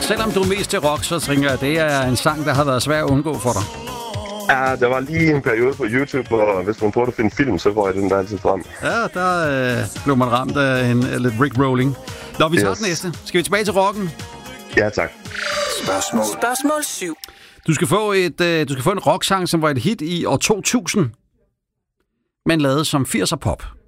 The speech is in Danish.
Selvom du er mest til rock, så tænker jeg, at det er en sang, der har været svær at undgå for dig. Ja, der var lige en periode på YouTube, hvor hvis man prøvede at finde film, så var den der altid frem. Ja, der blev man ramt af en lidt Rick-rolling. Nå, vi tager den næste. Skal vi tilbage til rocken? Ja, tak. Spørgsmål 7. Du skal få en rocksang, som var et hit i år 2000, men lavet som 80'er pop.